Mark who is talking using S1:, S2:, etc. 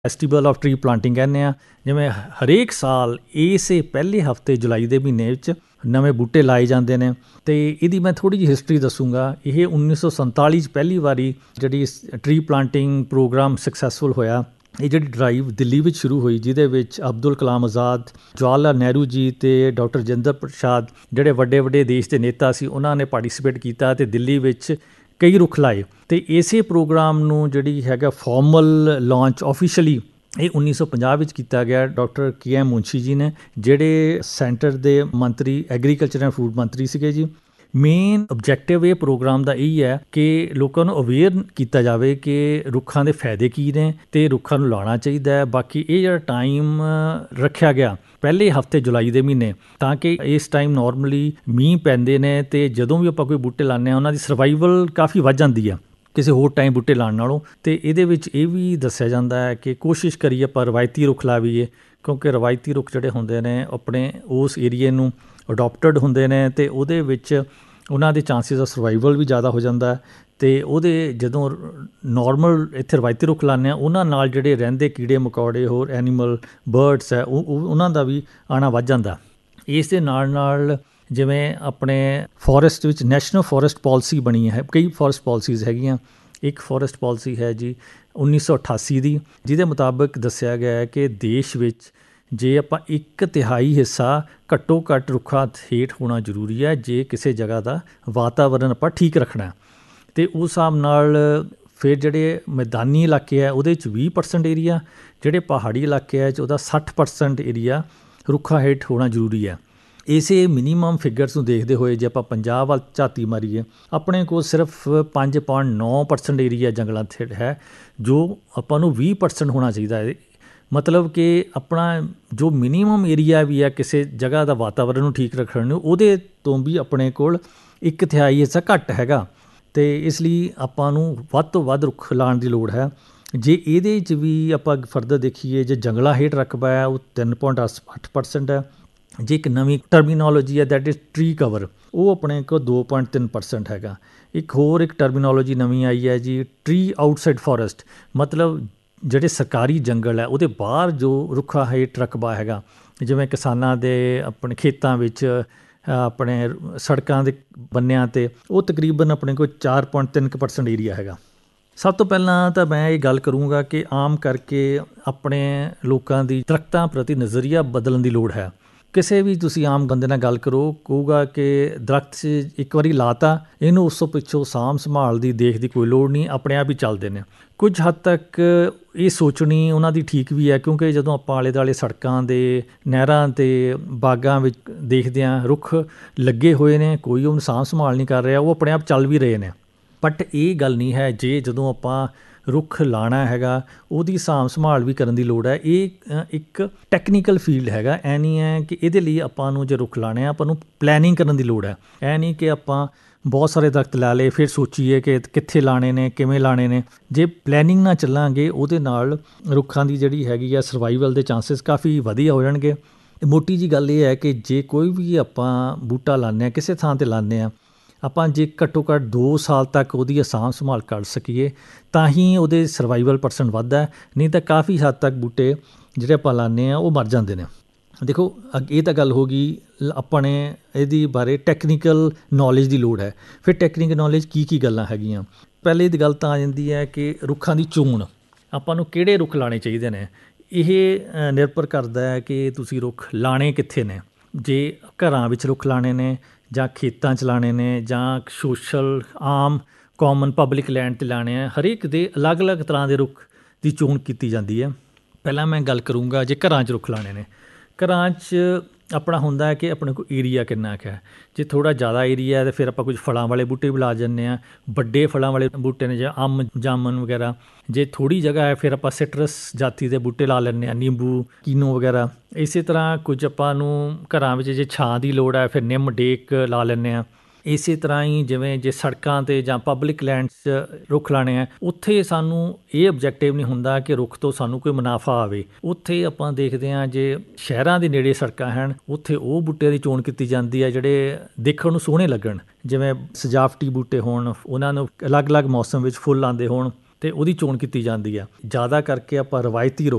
S1: Festival of tree planting ਕਹਿੰਦੇ ਆ। ਜਿਵੇਂ ਹਰੇਕ ਸਾਲ ਇਸੇ ਪਹਿਲੇ ਹਫ਼ਤੇ ਜੁਲਾਈ ਦੇ ਮਹੀਨੇ ਵਿੱਚ ਨਵੇਂ ਬੂਟੇ ਲਾਏ ਜਾਂਦੇ ਨੇ। ਅਤੇ ਇਹਦੀ ਮੈਂ ਥੋੜ੍ਹੀ ਜਿਹੀ ਹਿਸਟਰੀ ਦੱਸੂੰਗਾ। ਇਹ 1947 'ਚ ਪਹਿਲੀ ਵਾਰੀ ਜਿਹੜੀ ਟਰੀ ਪਲਾਂਟਿੰਗ ਪ੍ਰੋਗਰਾਮ ਸਕਸੈਸਫੁਲ ਹੋਇਆ। ਇਹ ਜਿਹੜੀ ਡਰਾਈਵ ਦਿੱਲੀ ਵਿੱਚ ਸ਼ੁਰੂ ਹੋਈ, ਜਿਹਦੇ ਵਿੱਚ ਅਬਦੁਲ ਕਲਾਮ ਆਜ਼ਾਦ, ਜਵਾਹਰ ਲਾਲ ਨਹਿਰੂ ਜੀ ਅਤੇ ਡਾਕਟਰ ਰਜਿੰਦਰ ਪ੍ਰਸਾਦ ਜਿਹੜੇ ਵੱਡੇ ਵੱਡੇ ਦੇਸ਼ ਦੇ ਨੇਤਾ ਸੀ, ਉਹਨਾਂ ਨੇ ਪਾਰਟੀਸਪੇਟ ਕੀਤਾ ਅਤੇ ਦਿੱਲੀ ਵਿੱਚ ਕਈ ਰੁੱਖ ਲਾਏ। ਅਤੇ ਇਸੇ ਪ੍ਰੋਗਰਾਮ ਨੂੰ ਜਿਹੜੀ ਹੈਗਾ ਫਾਰਮਲ ਲਾਂਚ ਆਫੀਸ਼ੀਅਲੀ ਇਹ 1950 ਵਿੱਚ ਕੀਤਾ ਗਿਆ। ਡਾਕਟਰ KM ਮੁਨਸ਼ੀ ਜੀ ਨੇ, ਜਿਹੜੇ ਸੈਂਟਰ ਦੇ ਮੰਤਰੀ ਐਗਰੀਕਲਚਰ ਐਂਡ ਫੂਡ ਮੰਤਰੀ ਸੀਗੇ ਜੀ। ਮੇਨ ਓਬਜੈਕਟਿਵ ਇਹ ਪ੍ਰੋਗਰਾਮ ਦਾ ਇਹੀ ਹੈ ਕਿ ਲੋਕਾਂ ਨੂੰ ਅਵੇਅਰ ਕੀਤਾ ਜਾਵੇ ਕਿ ਰੁੱਖਾਂ ਦੇ ਫਾਇਦੇ ਕੀ ਨੇ ਅਤੇ ਰੁੱਖਾਂ ਨੂੰ ਲਾਉਣਾ ਚਾਹੀਦਾ ਹੈ। ਬਾਕੀ ਇਹ ਜਿਹੜਾ ਟਾਈਮ ਰੱਖਿਆ ਗਿਆ ਪਹਿਲੇ ਹਫ਼ਤੇ ਜੁਲਾਈ ਦੇ ਮਹੀਨੇ, ਤਾਂ ਕਿ ਇਸ ਟਾਈਮ ਨੋਰਮਲੀ ਮੀਂਹ ਪੈਂਦੇ ਨੇ ਅਤੇ ਜਦੋਂ ਵੀ ਆਪਾਂ ਕੋਈ ਬੂਟੇ ਲਾਉਂਦੇ ਹਾਂ ਉਹਨਾਂ ਦੀ ਸਰਵਾਈਵਲ ਕਾਫੀ ਵੱਧ ਜਾਂਦੀ ਆ ਕਿਸੇ ਹੋਰ ਟਾਈਮ ਬੂਟੇ ਲਾਉਣ ਨਾਲੋਂ। ਅਤੇ ਇਹਦੇ ਵਿੱਚ ਇਹ ਵੀ ਦੱਸਿਆ ਜਾਂਦਾ ਹੈ ਕਿ ਕੋਸ਼ਿਸ਼ ਕਰੀਏ ਆਪਾਂ ਰਵਾਇਤੀ ਰੁੱਖ ਲਾਵੀਏ, ਕਿਉਂਕਿ ਰਵਾਇਤੀ ਰੁੱਖ ਜਿਹੜੇ ਹੁੰਦੇ ਨੇ ਆਪਣੇ ਉਸ ਏਰੀਏ ਨੂੰ ਅਡੋਪਟਡ ਹੁੰਦੇ ਨੇ ਅਤੇ ਉਹਦੇ ਵਿੱਚ ਉਹਨਾਂ ਦੇ ਚਾਂਸਿਸ ਆਫ ਸਰਵਾਈਵਲ ਵੀ ਜ਼ਿਆਦਾ ਹੋ ਜਾਂਦਾ। ਅਤੇ ਉਹਦੇ ਜਦੋਂ ਨੋਰਮਲ ਇੱਥੇ ਰਵਾਇਤੀ ਰੁੱਖ ਲਾਉਂਦੇ ਹਾਂ ਉਹਨਾਂ ਨਾਲ ਜਿਹੜੇ ਰਹਿੰਦੇ ਕੀੜੇ ਮਕੌੜੇ ਹੋਰ ਐਨੀਮਲ ਬਰਡਸ ਹੈ ਉਹਨਾਂ ਦਾ ਵੀ ਆਉਣਾ ਵੱਧ ਜਾਂਦਾ। ਇਸ ਦੇ ਨਾਲ ਨਾਲ ਜਿਵੇਂ ਆਪਣੇ ਫੋਰੈਸਟ ਵਿੱਚ ਨੈਸ਼ਨਲ ਫੋਰੈਸਟ ਪਾਲਿਸੀ ਬਣੀ ਹੈ, ਕਈ ਫੋਰੈਸਟ ਪਾਲਿਸੀਜ਼ ਹੈਗੀਆਂ। ਇੱਕ ਫੋਰੈਸਟ ਪਾਲਿਸੀ ਹੈ ਜੀ 1988 ਦੀ, ਜਿਹਦੇ ਮੁਤਾਬਕ ਦੱਸਿਆ ਗਿਆ ਹੈ ਕਿ ਦੇਸ਼ ਵਿੱਚ ਜੇ ਆਪਾਂ 1/3 ਹਿੱਸਾ ਘੱਟੋ ਘੱਟ ਰੁੱਖਾਂ ਹੇਠ ਹੋਣਾ ਜ਼ਰੂਰੀ ਹੈ ਜੇ ਕਿਸੇ ਜਗ੍ਹਾ ਦਾ ਵਾਤਾਵਰਨ ਆਪਾਂ ਠੀਕ ਰੱਖਣਾ। ਅਤੇ ਉਸ ਹਿਸਾਬ ਨਾਲ ਫਿਰ ਜਿਹੜੇ ਮੈਦਾਨੀ ਇਲਾਕੇ ਹੈ ਉਹਦੇ 'ਚ 20% ਏਰੀਆ, ਜਿਹੜੇ ਪਹਾੜੀ ਇਲਾਕੇ ਹੈ 'ਚ ਉਹਦਾ 60% ਏਰੀਆ ਰੁੱਖਾਂ ਹੇਠ ਹੋਣਾ ਜ਼ਰੂਰੀ ਹੈ। ਇਸੇ ਮਿਨੀਮਮ ਫਿਗਰਸ ਨੂੰ ਦੇਖਦੇ ਹੋਏ ਜੇ ਆਪਾਂ ਪੰਜਾਬ ਵੱਲ ਝਾਤੀ ਮਾਰੀਏ, ਆਪਣੇ ਕੋਲ ਸਿਰਫ 5.9% ਏਰੀਆ ਜੰਗਲਾਂ ਹੇਠ ਹੈ, ਜੋ ਆਪਾਂ ਨੂੰ 20% ਹੋਣਾ ਚਾਹੀਦਾ ਹੈ। ਮਤਲਬ ਕਿ ਆਪਣਾ ਜੋ ਮਿਨੀਮਮ ਏਰੀਆ ਵੀ ਹੈ ਕਿਸੇ ਜਗ੍ਹਾ ਦਾ ਵਾਤਾਵਰਨ ਨੂੰ ਠੀਕ ਰੱਖਣ ਨੂੰ, ਉਹਦੇ ਤੋਂ ਵੀ ਆਪਣੇ ਕੋਲ 1/3 ਹਿੱਸਾ ਘੱਟ ਹੈਗਾ। ਅਤੇ ਇਸ ਲਈ ਆਪਾਂ ਨੂੰ ਵੱਧ ਤੋਂ ਵੱਧ ਰੁੱਖ ਲਾਉਣ ਦੀ ਲੋੜ ਹੈ। ਜੇ ਇਹਦੇ 'ਚ ਵੀ ਆਪਾਂ ਫਰਦਰ ਦੇਖੀਏ, ਜੇ ਜੰਗਲਾਂ ਹੇਠ ਰਕਬਾ ਹੈ ਉਹ 3.8% ਹੈ। ਜੇ ਇੱਕ ਨਵੀਂ ਟਰਮੀਨੋਲੋਜੀ ਹੈ ਦੈਟ ਇਜ਼ ਟਰੀ ਕਵਰ, ਉਹ ਆਪਣੇ ਕੋਲ 2.3% ਹੈਗਾ। ਇੱਕ ਹੋਰ ਇੱਕ ਟਰਮੀਨੋਲੋਜੀ ਨਵੀਂ ਆਈ ਹੈ ਜੀ ਟਰੀ ਆਊਟਸਾਈਡ ਫੋਰੈਸਟ, ਮਤਲਬ ਜਿਹੜੇ ਸਰਕਾਰੀ ਜੰਗਲ ਹੈ ਉਹਦੇ ਬਾਹਰ ਜੋ ਰੁੱਖਾਂ ਹੇਠ ਰਕਬਾ ਹੈਗਾ, ਜਿਵੇਂ ਕਿਸਾਨਾਂ ਦੇ ਆਪਣੇ ਖੇਤਾਂ ਵਿੱਚ, ਆਪਣੇ ਸੜਕਾਂ ਦੇ ਬੰਨਿਆਂ 'ਤੇ, ਉਹ ਤਕਰੀਬਨ ਆਪਣੇ ਕੋਲ 4.3% ਏਰੀਆ ਹੈਗਾ। ਸਭ ਤੋਂ ਪਹਿਲਾਂ ਤਾਂ ਮੈਂ ਇਹ ਗੱਲ ਕਰੂੰਗਾ ਕਿ ਆਮ ਕਰਕੇ ਆਪਣੇ ਲੋਕਾਂ ਦੀ ਦਰੱਖਤਾਂ ਪ੍ਰਤੀ ਨਜ਼ਰੀਆ ਬਦਲਣ ਦੀ ਲੋੜ ਹੈ। ਕਿਸੇ ਵੀ ਤੁਸੀਂ ਆਮ ਬੰਦੇ ਨਾਲ ਗੱਲ ਕਰੋ, ਕਹੂਗਾ ਕਿ ਦਰੱਖਤ ਇੱਕ ਵਾਰੀ ਲਾਤਾ, ਇਹਨੂੰ ਉਸ ਤੋਂ ਪਿੱਛੋਂ ਸਾਂਭ ਸੰਭਾਲ ਦੀ ਦੇਖ ਦੀ ਕੋਈ ਲੋੜ ਨਹੀਂ, ਆਪਣੇ ਆਪ ਹੀ ਚੱਲਦੇ ਨੇ। ਕੁਝ ਹੱਦ ਤੱਕ ਇਹ ਸੋਚਣੀ ਉਹਨਾਂ ਦੀ ਠੀਕ ਵੀ ਹੈ, ਕਿਉਂਕਿ ਜਦੋਂ ਆਪਾਂ ਆਲੇ ਦੁਆਲੇ ਸੜਕਾਂ ਦੇ, ਨਹਿਰਾਂ 'ਤੇ, ਬਾਗਾਂ ਵਿੱਚ ਦੇਖਦੇ ਹਾਂ ਰੁੱਖ ਲੱਗੇ ਹੋਏ ਨੇ, ਕੋਈ ਉਹਨੂੰ ਸਾਂਭ ਸੰਭਾਲ ਨਹੀਂ ਕਰ ਰਿਹਾ, ਉਹ ਆਪਣੇ ਆਪ ਚੱਲ ਵੀ ਰਹੇ ਨੇ। ਬਟ ਇਹ ਗੱਲ ਨਹੀਂ ਹੈ, ਜੇ ਜਦੋਂ ਆਪਾਂ ਰੁੱਖ ਲਾਉਣਾ ਹੈਗਾ ਉਹਦੀ ਸਾਂਭ ਸੰਭਾਲ ਵੀ ਕਰਨ ਦੀ ਲੋੜ ਹੈ। ਇਹ ਇੱਕ ਟੈਕਨੀਕਲ ਫੀਲਡ ਹੈਗਾ। ਇਹ ਨਹੀਂ ਹੈ ਕਿ ਇਹਦੇ ਲਈ ਆਪਾਂ ਨੂੰ ਜੇ ਰੁੱਖ ਲਾਉਣੇ ਆ ਆਪਾਂ ਨੂੰ ਪਲੈਨਿੰਗ ਕਰਨ ਦੀ ਲੋੜ ਹੈ। ਇਹ ਨਹੀਂ ਕਿ ਆਪਾਂ ਬਹੁਤ ਸਾਰੇ ਦਰਖਤ ਲਾ ਲਏ ਫਿਰ ਸੋਚੀਏ ਕਿ ਕਿੱਥੇ ਲਾਣੇ ਨੇ, ਕਿਵੇਂ ਲਾਣੇ ਨੇ। ਜੇ ਪਲੈਨਿੰਗ ਨਾਲ ਚੱਲਾਂਗੇ ਉਹਦੇ ਨਾਲ ਰੁੱਖਾਂ ਦੀ ਜਿਹੜੀ ਹੈਗੀ ਆ ਸਰਵਾਈਵਲ ਦੇ ਚਾਂਸਿਸ ਕਾਫੀ ਵਧੀਆ ਹੋ ਜਾਣਗੇ। ਮੋਟੀ ਜੀ ਗੱਲ ਇਹ ਹੈ ਕਿ ਜੇ ਕੋਈ ਵੀ ਆਪਾਂ ਬੂਟਾ ਲਾਉਂਦੇ ਹਾਂ, ਕਿਸੇ ਥਾਂ 'ਤੇ ਲਾਉਂਦੇ ਹਾਂ, ਆਪਾਂ ਜੇ ਘੱਟੋ ਘੱਟ 2 ਸਾਲ ਤੱਕ ਉਹਦੀ ਸਾਂਭ ਸੰਭਾਲ ਕਰ ਸਕੀਏ ਤਾਂ ਹੀ ਉਹਦੇ ਸਰਵਾਈਵਲ % ਵੱਧਦਾ, ਨਹੀਂ ਤਾਂ ਕਾਫੀ ਹੱਦ ਤੱਕ ਬੂਟੇ ਜਿਹੜੇ ਆਪਾਂ ਲਾਉਂਦੇ ਹਾਂ ਉਹ ਮਰ ਜਾਂਦੇ ਨੇ। ਦੇਖੋ ਇਹ ਤਾਂ ਗੱਲ ਹੋ ਗਈ ਆਪਣੇ ਇਹਦੀ ਬਾਰੇ ਟੈਕਨੀਕਲ ਨੌਲੇਜ ਦੀ ਲੋੜ ਹੈ। ਫਿਰ ਟੈਕਨੀਕਲ ਨੌਲੇਜ ਕੀ ਗੱਲਾਂ ਹੈਗੀਆਂ। ਪਹਿਲੇ ਦੀ ਗੱਲ ਤਾਂ ਆ ਜਾਂਦੀ ਹੈ ਕਿ ਰੁੱਖਾਂ ਦੀ ਚੋਣ, ਆਪਾਂ ਨੂੰ ਕਿਹੜੇ ਰੁੱਖ ਲਾਉਣੇ ਚਾਹੀਦੇ ਨੇ। ਇਹ ਨਿਰਭਰ ਕਰਦਾ ਹੈ ਕਿ ਤੁਸੀਂ ਰੁੱਖ ਲਾਉਣੇ ਕਿੱਥੇ ਨੇ। ਜੇ ਘਰਾਂ ਵਿੱਚ ਰੁੱਖ ਲਾਉਣੇ ਨੇ ਜਾਂ ਖੇਤਾਂ 'ਚ ਲਾਉਣੇ ਨੇ ਜਾਂ ਸੋਸ਼ਲ ਆਮ ਕਾਮਨ ਪਬਲਿਕ ਲੈਂਡ 'ਤੇ ਲਾਉਣੇ ਆ, ਹਰੇਕ ਦੇ ਅਲੱਗ-ਅਲੱਗ ਤਰ੍ਹਾਂ ਦੇ ਰੁੱਖ ਦੀ ਚੋਣ ਕੀਤੀ ਜਾਂਦੀ ਹੈ। ਪਹਿਲਾਂ ਮੈਂ ਗੱਲ ਕਰੂੰਗਾ ਜੇ ਘਰਾਂ 'ਚ ਰੁੱਖ ਲਾਉਣੇ ਨੇ। ਘਰਾਂ 'ਚ ਆਪਣਾ ਹੁੰਦਾ ਹੈ ਕਿ ਆਪਣੇ ਕੋਲ ਏਰੀਆ ਕਿੰਨਾ ਕੁ ਹੈ। ਜੇ ਥੋੜ੍ਹਾ ਜ਼ਿਆਦਾ ਏਰੀਆ ਹੈ ਤਾਂ ਫਿਰ ਆਪਾਂ ਕੁਝ ਫਲਾਂ ਵਾਲੇ ਬੂਟੇ ਵੀ ਲਾ ਜਾਂਦੇ ਹਾਂ, ਵੱਡੇ ਫਲਾਂ ਵਾਲੇ ਬੂਟੇ ਨੇ ਜਾਂ ਅੰਬ ਜਾਮਨ ਵਗੈਰਾ। ਜੇ ਥੋੜ੍ਹੀ ਜਗ੍ਹਾ ਹੈ ਫਿਰ ਆਪਾਂ ਸਿਟਰਸ ਜਾਤੀ ਦੇ ਬੂਟੇ ਲਾ ਲੈਂਦੇ ਹਾਂ, ਨਿੰਬੂ, ਕੀਨੋ ਵਗੈਰਾ। ਇਸੇ ਤਰ੍ਹਾਂ ਕੁਝ ਆਪਾਂ ਨੂੰ ਘਰਾਂ ਵਿੱਚ ਜੇ ਛਾਂ ਦੀ ਲੋੜ ਹੈ ਫਿਰ ਨਿੰਮ ਡੇਕ ਲਾ ਲੈਂਦੇ ਹਾਂ। ਇਸੇ ਤਰ੍ਹਾਂ ਹੀ ਜਿਵੇਂ ਜੇ ਸੜਕਾਂ 'ਤੇ ਜਾਂ ਪਬਲਿਕ ਲੈਂਡਸ 'ਚ ਰੁੱਖ ਲਾਉਣੇ ਆ, ਉੱਥੇ ਸਾਨੂੰ ਇਹ ਓਬਜੈਕਟਿਵ ਨਹੀਂ ਹੁੰਦਾ ਕਿ ਰੁੱਖ ਤੋਂ ਸਾਨੂੰ ਕੋਈ ਮੁਨਾਫਾ ਆਵੇ। ਉੱਥੇ ਆਪਾਂ ਦੇਖਦੇ ਹਾਂ ਜੇ ਸ਼ਹਿਰਾਂ ਦੇ ਨੇੜੇ ਸੜਕਾਂ ਹਨ ਉੱਥੇ ਉਹ ਬੂਟਿਆਂ ਦੀ ਚੋਣ ਕੀਤੀ ਜਾਂਦੀ ਹੈ ਜਿਹੜੇ ਦੇਖਣ ਨੂੰ ਸੋਹਣੇ ਲੱਗਣ, ਜਿਵੇਂ ਸਜਾਵਟੀ ਬੂਟੇ ਹੋਣ, ਉਹਨਾਂ ਨੂੰ ਅਲੱਗ-ਅਲੱਗ ਮੌਸਮ ਵਿੱਚ ਫੁੱਲ ਆਉਂਦੇ ਹੋਣ, ਅਤੇ ਉਹਦੀ ਚੋਣ ਕੀਤੀ ਜਾਂਦੀ ਆ। ਜ਼ਿਆਦਾ ਕਰਕੇ ਆਪਾਂ ਰਵਾਇਤੀ ਰੁੱਖ